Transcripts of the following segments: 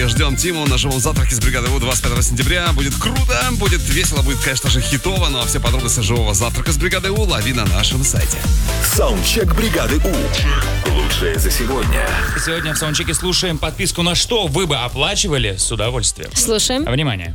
и ждем Тиму на живом завтраке с бригадой У 25 сентября. Будет круто, будет весело, будет, конечно же, хитово. Ну а все подробности живого завтрака с бригадой У лови на нашем сайте. Саундчек бригады У. Лучшее за сегодня. Сегодня в саундчеке слушаем подписку на что вы бы оплачивали с удовольствием. Слушаем. Внимание.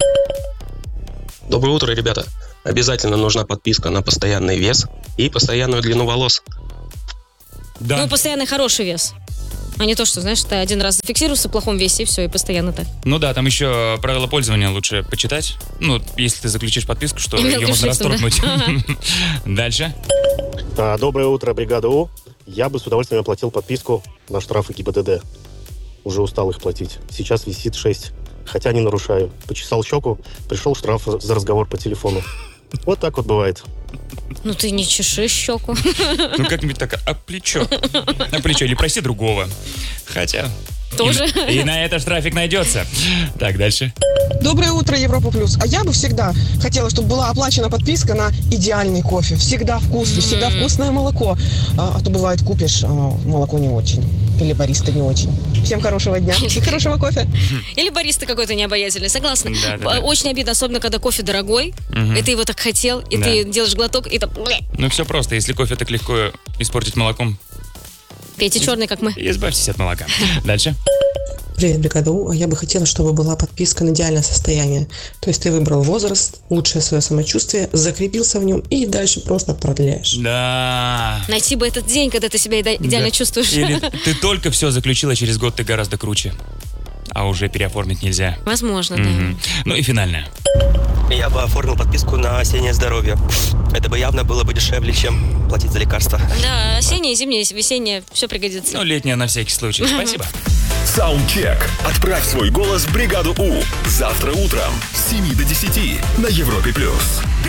Доброе утро, ребята. Обязательно нужна подписка на постоянный вес и постоянную длину волос. Да. Ну, постоянный хороший вес. А не то, что, знаешь, ты один раз зафиксировался в плохом весе, и все, и постоянно так. Ну да, там еще правила пользования лучше почитать. Ну, если ты заключишь подписку, что И ее мелким можно шрифтом, да. расторгнуть. Дальше. Доброе утро, бригада У. Я бы с удовольствием оплатил подписку на штрафы ГИБДД. Уже устал их платить. Сейчас висит 6. Хотя не нарушаю. Почесал щеку, пришел штраф за разговор по телефону. Вот так вот бывает. Ну, ты не чеши щеку. Ну, как-нибудь так, а плечо? А плечо, или проси другого. Хотя... Тоже. И на это штрафик найдется. Так, дальше. Доброе утро, Европа Плюс. А я бы всегда хотела, чтобы была оплачена подписка на идеальный кофе. Всегда вкусный, всегда вкусное молоко. А то бывает, купишь, молоко не очень. Или бариста не очень. Всем хорошего дня и хорошего кофе. Или бариста какой-то необаятельный, согласна. Да. Очень обидно, особенно когда кофе дорогой, и ты его так хотел, и Да. ты делаешь глоток, и там... Ну, все просто. Если кофе так легко испортить молоком, Пейте черный, как мы. избавьтесь от молока. Дальше. Привет, бригада У. Я бы хотела, чтобы была подписка на идеальное состояние. То есть ты выбрал возраст, лучшее свое самочувствие, закрепился в нем и дальше просто продляешь. Да. Найти бы этот день, когда ты себя идеально Да. чувствуешь. Или ты только все заключила, через год ты гораздо круче. А уже переоформить нельзя. Возможно, Мгм. Ну и финальное. Я бы оформил подписку на осеннее здоровье. Это бы явно было бы дешевле, чем платить за лекарства. да. Да, осеннее, зимнее, весеннее, все пригодится. Ну, летнее на всякий случай. Спасибо. Саундчек. Отправь свой голос в бригаду У. Завтра утром с 7 до 10 на Европе+.